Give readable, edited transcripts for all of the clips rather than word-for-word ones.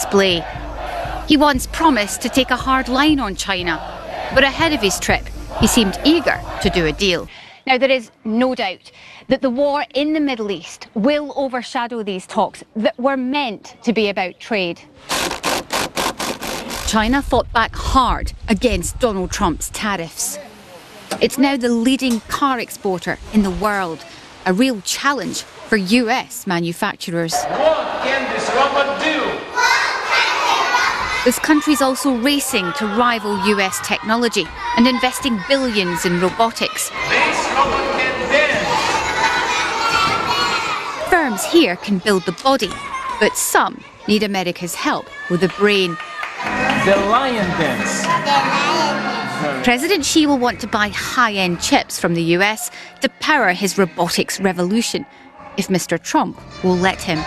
display. He once promised to take a hard line on China, but ahead of his trip, he seemed eager to do a deal. Now, there is no doubt that the war in the Middle East will overshadow these talks that were meant to be about trade. China fought back hard against Donald Trump's tariffs. It's now the leading car exporter in the world, a real challenge for US manufacturers. What can this robot do? This country's also racing to rival US technology and investing billions in robotics. This robot can dance. Firms here can build the body, but some need America's help with the brain. The lion dance. President Xi will want to buy high-end chips from the US to power his robotics revolution, if Mr. Trump will let him.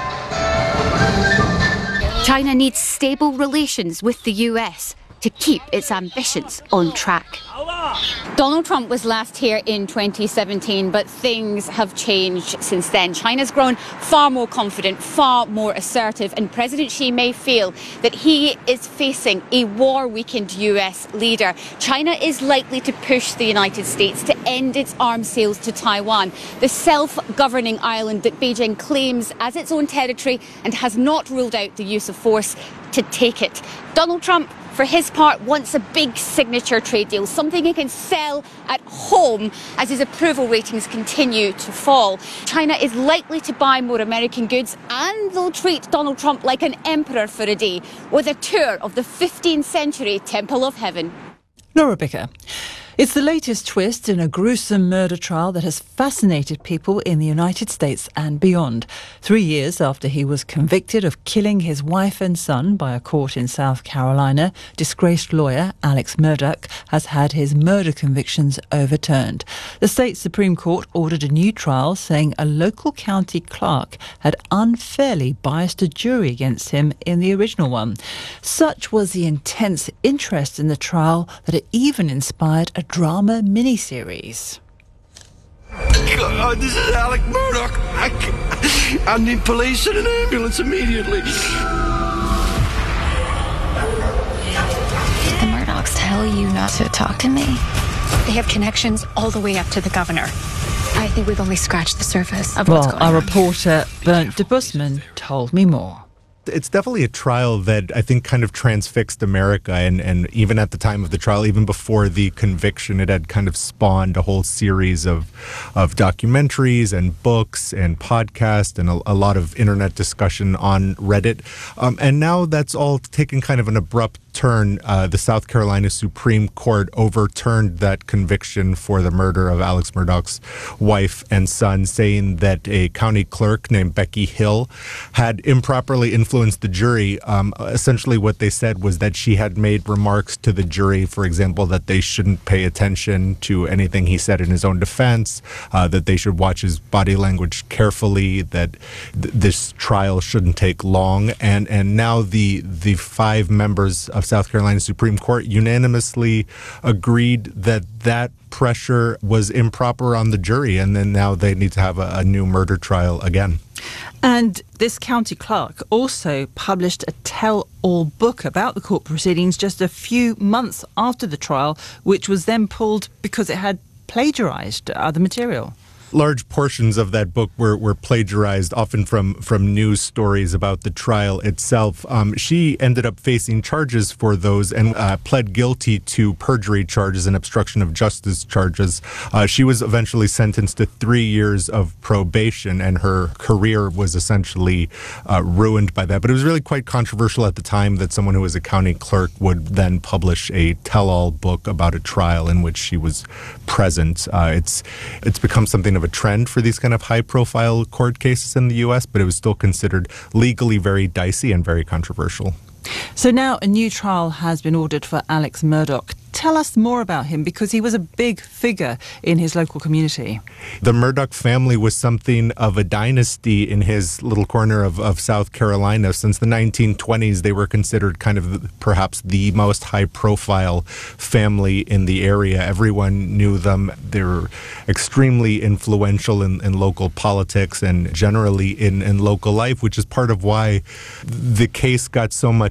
China needs stable relations with the US to keep its ambitions on track. Donald Trump was last here in 2017, but things have changed since then. China's grown far more confident, far more assertive, and President Xi may feel that he is facing a war-weakened US leader. China is likely to push the United States to end its arms sales to Taiwan, the self-governing island that Beijing claims as its own territory and has not ruled out the use of force to take it. Donald Trump, for his part, wants a big signature trade deal, something he can sell at home as his approval ratings continue to fall. China is likely to buy more American goods, and they'll treat Donald Trump like an emperor for a day, with a tour of the 15th century Temple of Heaven. Laura Bicker. It's the latest twist in a gruesome murder trial that has fascinated people in the United States and beyond. 3 years after he was convicted of killing his wife and son by a court in South Carolina, disgraced lawyer Alex Murdaugh has had his murder convictions overturned. The state Supreme Court ordered a new trial, saying a local county clerk had unfairly biased a jury against him in the original one. Such was the intense interest in the trial that it even inspired a drama miniseries. God, this is Alex Murdaugh. I need police and an ambulance immediately. Did the Murdaughs tell you not to talk to me? They have connections all the way up to the governor. I think we've only scratched the surface of what's going on. Our reporter Bernd de Busman told me more. It's definitely a trial that I think kind of transfixed America, and even at the time of the trial, even before the conviction, it had kind of spawned a whole series of documentaries and books and podcasts and a lot of internet discussion on Reddit. And now that's all taken kind of an abrupt turn. The South Carolina Supreme Court overturned that conviction for the murder of Alex Murdaugh's wife and son, saying that a county clerk named Becky Hill had improperly influenced the jury. Essentially what they said was that she had made remarks to the jury, for example, that they shouldn't pay attention to anything he said in his own defense, that they should watch his body language carefully, that this trial shouldn't take long. And now the 5 members of South Carolina Supreme Court unanimously agreed that pressure was improper on the jury, and then now they need to have a new murder trial again. And this county clerk also published a tell-all book about the court proceedings just a few months after the trial, which was then pulled because it had plagiarized other material. Large portions of that book were plagiarized, often from news stories about the trial itself. She ended up facing charges for those and pled guilty to perjury charges and obstruction of justice charges. She was eventually sentenced to 3 years of probation, and her career was essentially ruined by that. But it was really quite controversial at the time that someone who was a county clerk would then publish a tell-all book about a trial in which she was present. It's become something of a trend for these kind of high-profile court cases in the U.S., but it was still considered legally very dicey and very controversial. So now a new trial has been ordered for Alex Murdaugh. Tell us more about him, because he was a big figure in his local community. The Murdaugh family was something of a dynasty in his little corner of South Carolina. Since the 1920s, they were considered kind of perhaps the most high-profile family in the area. Everyone knew them. They were extremely influential in local politics and generally in local life, which is part of why the case got so much